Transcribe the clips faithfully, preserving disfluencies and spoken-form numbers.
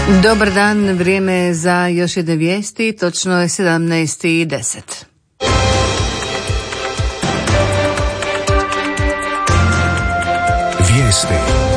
Dobar dan, vrijeme za još jedne vijesti, točno je sedamnaest i deset. Vijesti.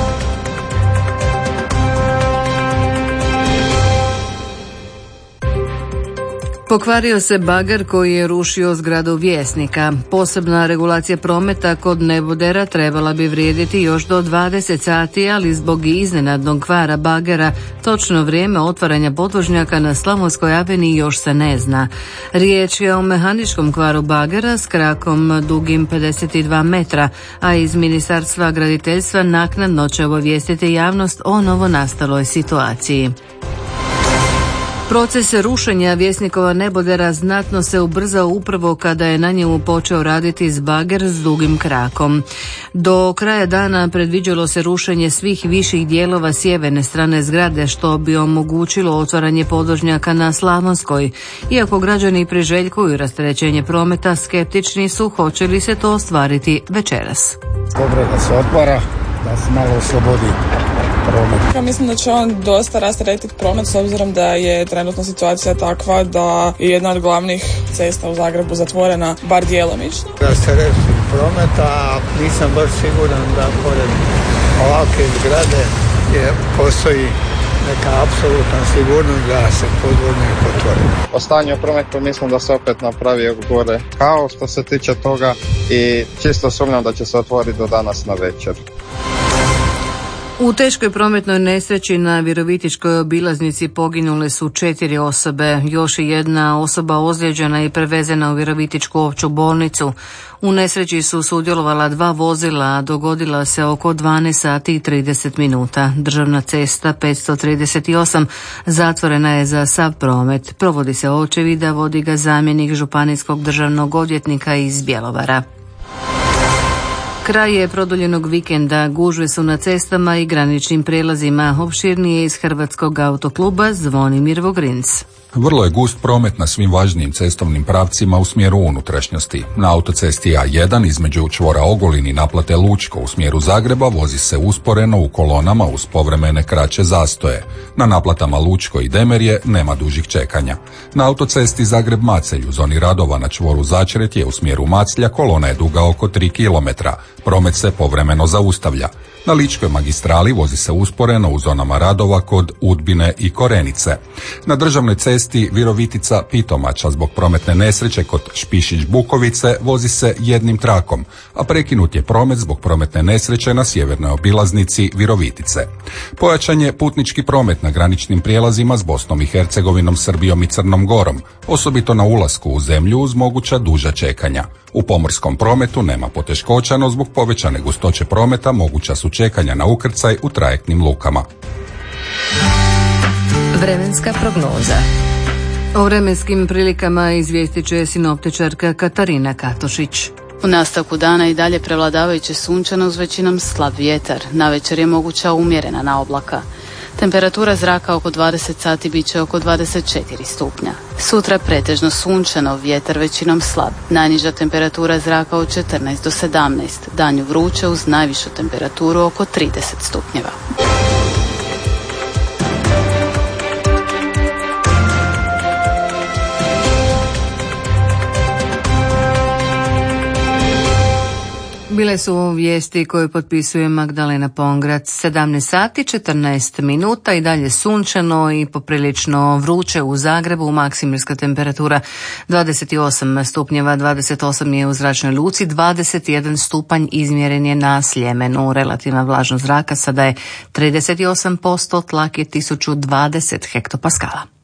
Pokvario se bager koji je rušio zgradu Vjesnika. Posebna regulacija prometa kod nebodera trebala bi vrijediti još do dvadeset sati, ali zbog iznenadnog kvara bagera točno vrijeme otvaranja podvožnjaka na Slavonskoj aveniji još se ne zna. Riječ je o mehaničkom kvaru bagera s krakom dugim pedeset dva metra, a iz Ministarstva graditeljstva naknadno će obavijestiti javnost o novonastaloj situaciji. Proces rušenja Vjesnikova nebodera znatno se ubrzao upravo kada je na njemu počeo raditi bager s dugim krakom. Do kraja dana predviđalo se rušenje svih viših dijelova sjeverne strane zgrade, što bi omogućilo otvaranje podvožnjaka na Slavonskoj. Iako građani priželjkuju rasterećenje prometa, skeptični su hoće li se to ostvariti večeras. Dobro da se otvara, da se malo oslobodi promet. Ja mislim da će on dosta rasteretiti promet s obzirom da je trenutna situacija takva da je jedna od glavnih cesta u Zagrebu zatvorena, bar djelomično. Rasteretiti prometa, nisam baš siguran da pored ovakve zgrade je postoji neka apsolutna sigurnost da se podvodnjak otvori. O stanju prometu mislim da se opet napravi gore kao što se tiče toga i čisto sumnjam da će se otvoriti do danas na večer. U teškoj prometnoj nesreći na Virovitičkoj obilaznici poginule su četiri osobe, još i jedna osoba ozlijeđena i prevezena u Virovitičku opću bolnicu. U nesreći su sudjelovala dva vozila, a dogodila se oko dvanaest sati i trideset minuta. Državna cesta petsto trideset osam zatvorena je za sav promet. Provodi se očevid, a vodi ga zamjenik županijskog državnog odvjetnika iz Bjelovara. Kraj je produljenog vikenda, gužve su na cestama i graničnim prijelazima. Opširnije iz Hrvatskog autokluba Zvonimir Vogrinc. Vrlo je gust promet na svim važnijim cestovnim pravcima u smjeru unutrašnjosti. Na autocesti A jedan između čvora Ogulin i naplate Lučko u smjeru Zagreba vozi se usporeno u kolonama uz povremene kraće zastoje. Na naplatama Lučko i Demerje nema dužih čekanja. Na autocesti Zagreb-Macelj u zoni radova na čvoru Začretje u smjeru Maclja kolona je duga oko tri kilometra. Promet se povremeno zaustavlja. Na Ličkoj magistrali vozi se usporeno u zonama radova kod Udbine i Korenice. Na državnoj cesti Virovitica-Pitomača zbog prometne nesreće kod Špišić-Bukovice vozi se jednim trakom, a prekinut je promet zbog prometne nesreće na sjevernoj obilaznici Virovitice. Pojačan je putnički promet na graničnim prijelazima s Bosnom i Hercegovinom, Srbijom i Crnom Gorom, osobito na ulasku u zemlju uz moguća duža čekanja. U pomorskom prometu nema poteškoća, no zbog povećane gustoće prometa moguća su čekanja na ukrcaj u trajektnim lukama. Vremenska prognoza. O vremenskim prilikama izvijestit će sinoptičarka Katarina Katošić. U nastavku dana i dalje prevladavajuće sunčano uz većinom slab vjetar. Navečer je moguća umjerena naoblaka. Temperatura zraka oko dvadeset sati bit će oko dvadeset četiri stupnja. Sutra pretežno sunčano, vjetar većinom slab. Najniža temperatura zraka od četrnaest do sedamnaest. Danju vruće uz najvišu temperaturu oko trideset stupnjeva. Bile su vijesti koje potpisuje Magdalena Pongrac. sedamnaest sati četrnaest minuta i dalje sunčano i poprilično vruće u Zagrebu. Maksimirska temperatura dvadeset osam stupnjeva, dvadeset osam je u Zračnoj luci, dvadeset jedan stupanj izmjeren je na Sljemenu. Relativna vlažnost zraka sada je trideset osam posto, tlak je tisuću dvadeset hektopaskala.